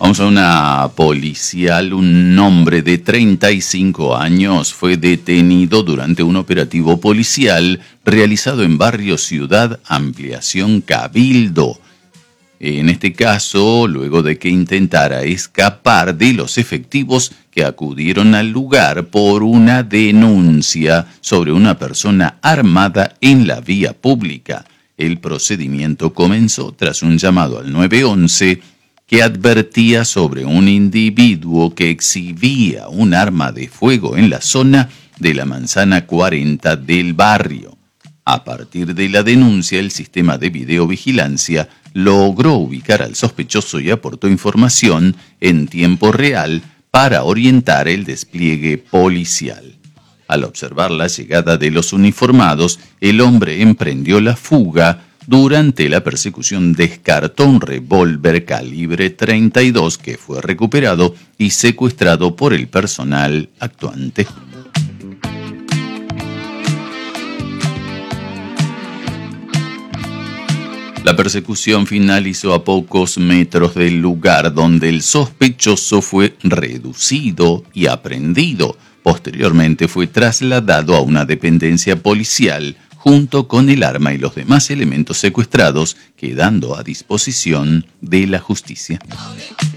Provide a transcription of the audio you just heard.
Vamos a una policial. Un hombre de 35 años fue detenido durante un operativo policial realizado en barrio Ciudad Ampliación Cabildo. En este caso, luego de que intentara escapar de los efectivos que acudieron al lugar por una denuncia sobre una persona armada en la vía pública. El procedimiento comenzó tras un llamado al 911 que advertía sobre un individuo que exhibía un arma de fuego en la zona de la manzana 40 del barrio. A partir de la denuncia, el sistema de videovigilancia logró ubicar al sospechoso y aportó información en tiempo real para orientar el despliegue policial. Al observar la llegada de los uniformados, el hombre emprendió la fuga. Durante la persecución descartó un revólver calibre 32 que fue recuperado y secuestrado por el personal actuante. La persecución finalizó a pocos metros del lugar donde el sospechoso fue reducido y aprehendido. Posteriormente fue trasladado a una dependencia policial junto con el arma y los demás elementos secuestrados, quedando a disposición de la justicia.